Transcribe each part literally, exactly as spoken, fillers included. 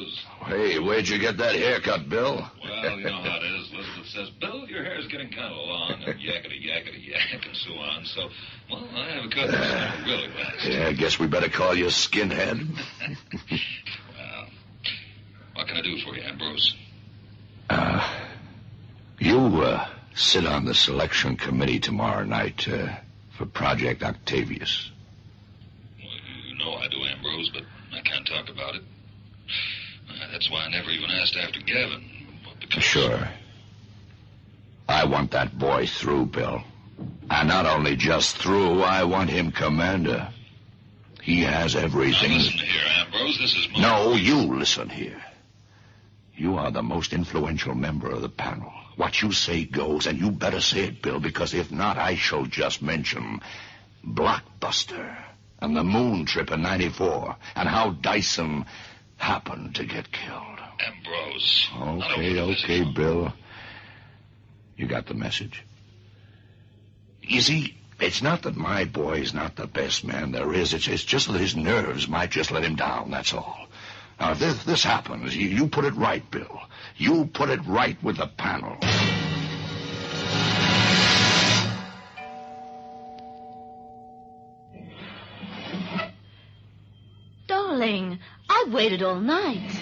Ambrose. Hey, where'd you get that haircut, Bill? Well, you know how it is. Elizabeth says, Bill, your hair's getting kind of long, and yakety, yakety, yak, and so on. So, well, I have a cut that's really last. Yeah, I guess we better call you skinhead. Well, what can I do for you, Ambrose? Uh, you, uh, sit on the selection committee tomorrow night, uh, for Project Octavius. Well, you know I do, Ambrose, but I can't talk about it. Uh, that's why I never even asked after Gavin. Because... Sure. I want that boy through, Bill. And not only just through, I want him commander. He has everything. Now listen here, Ambrose. This is my... No, you listen here. You are the most influential member of the panel. What you say goes, and you better say it, Bill, because if not, I shall just mention Blockbuster and the moon trip in ninety-four and how Dyson happened to get killed. Ambrose. Okay, okay, Bill. You got the message? You see, it's not that my boy's not the best man there is. It's, it's just that his nerves might just let him down, that's all. Now, if this, this happens, you, you put it right, Bill. You put it right with the panel. Darling, I've waited all night.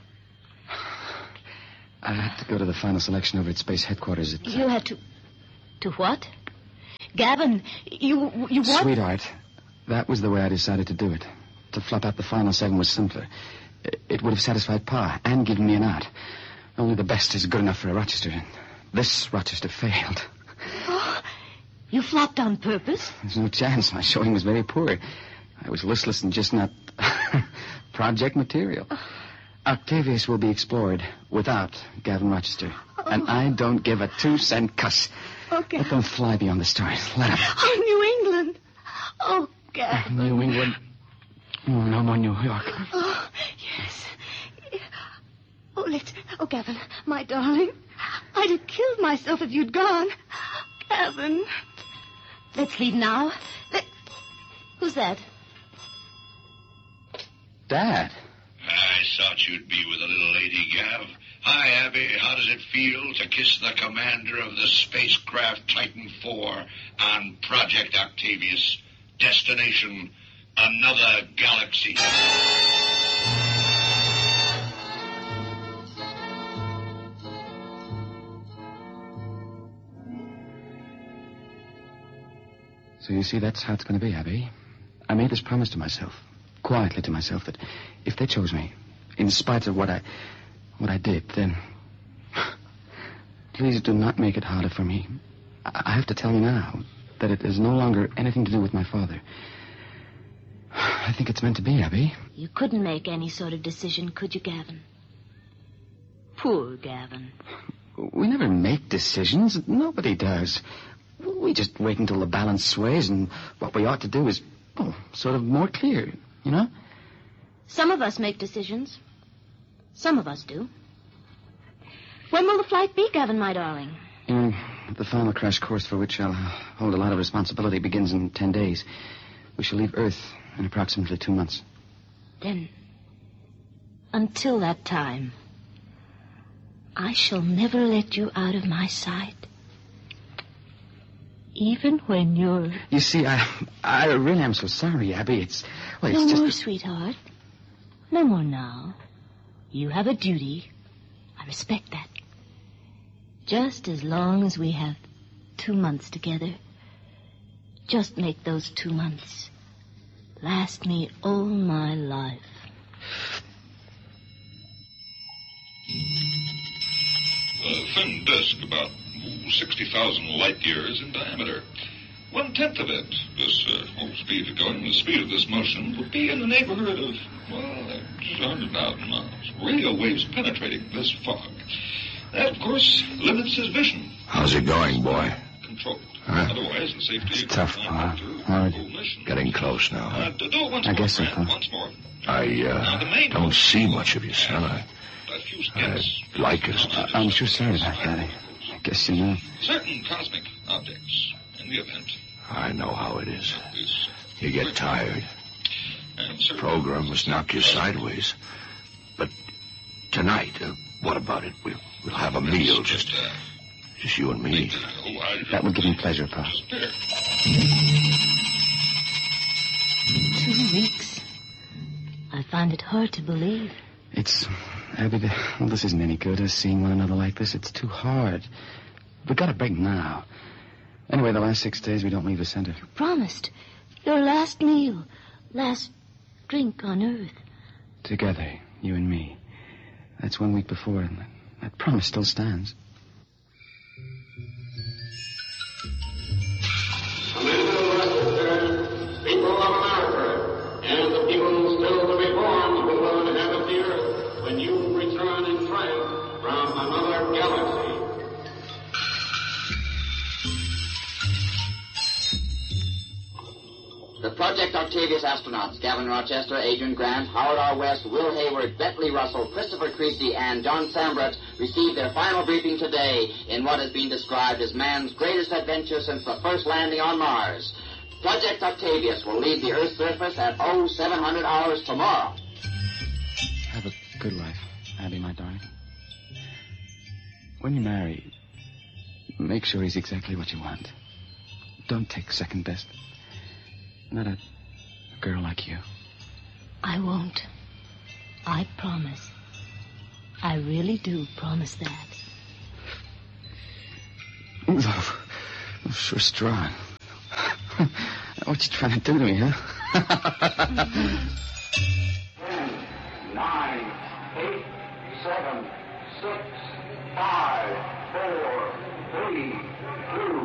I had to go to the final selection over at Space Headquarters. At, uh... You had to... To what? Gavin, you... you what? Sweetheart, that was the way I decided to do it. To flop out the final seven was simpler. It would have satisfied Pa and given me an out. Only the best is good enough for a Rochester, and this Rochester failed. Oh, you flopped on purpose? There's no chance. My showing was very poor. I was listless and just not project material. Oh. Octavius will be explored without Gavin Rochester. Oh. And I don't give a two-cent cuss. Okay. But don't fly beyond the stars. Let him. Oh, New England. Oh, Gavin. New England. Oh, no more New York. Oh, yes. Oh, let's... Oh, Gavin, my darling. I'd have killed myself if you'd gone. Gavin. Let's leave now. Let... Who's that? Dad. I thought you'd be with the little lady, Gav. Hi, Abby. How does it feel to kiss the commander of the spacecraft Titan four on Project Octavius? Destination, another galaxy. So you see, that's how it's going to be, Abby. I made this promise to myself, quietly to myself, that if they chose me, in spite of what I, what I did, then please do not make it harder for me. I have to tell you now that it has no longer anything to do with my father. I think it's meant to be, Abby. You couldn't make any sort of decision, could you, Gavin? Poor Gavin. We never make decisions. Nobody does. We just wait until the balance sways, and what we ought to do is, well, sort of more clear, you know? Some of us make decisions. Some of us do. When will the flight be, Gavin, my darling? You know, the final crash course, for which I'll hold a lot of responsibility, begins in ten days. We shall leave Earth in approximately two months. Then, until that time, I shall never let you out of my sight. Even when you're... You see, I I really am so sorry, Abby. It's... Well, it's no just... more, sweetheart. No more now. You have a duty. I respect that. Just as long as we have two months together, just make those two months last me all my life. A thin disk about sixty thousand light years in diameter. One-tenth of it, this uh, oh, speed of going, the speed of this motion, would be in the neighborhood of, well, one hundred thousand miles. Radio waves penetrating this fog. That, of course, limits his vision. How's it going, boy? Controlled. Huh? Otherwise, the safety... It's tough, Pa. Hard. Getting close now, huh? Uh, do it once I more, guess so, Fran, Pa. once more. I, uh, don't see much of you, son. I, A few I skips. like us. I, I'm sure sorry about that. I, I guess you know. Certain cosmic objects, in the event, I know how it is. is You get tired. and certain Program must knock you sideways. But tonight, uh, what about it? We'll, we'll have a meal, just, uh, just you and me. Oh, I, That would give me pleasure, Pa. Two weeks. I find it hard to believe. It's... Abby, the, well, this isn't any good, us seeing one another like this. It's too hard. We've got to break now. Anyway, the last six days we don't leave the center. You promised. Your last meal. Last drink on Earth. Together, you and me. That's one week before, and that, that promise still stands. People of America, and the people still to be born who will inhabit the earth when you return in triumph from another galaxy. The Project Octavius astronauts, Gavin Rochester, Adrian Grant, Howard R. West, Will Hayward, Bentley Russell, Christopher Creasy, and John Sambrat, received their final briefing today in what has been described as man's greatest adventure since the first landing on Mars. Project Octavius will leave the Earth's surface at oh seven hundred hours tomorrow. Have a good life, Abby, my darling. When you marry, make sure he's exactly what you want. Don't take second best. Not a, a girl like you. I won't. I promise. I really do promise that. Oh, I'm sure strong. What you trying to do to me, huh? Ten, nine, eight, seven, six, five, four, three,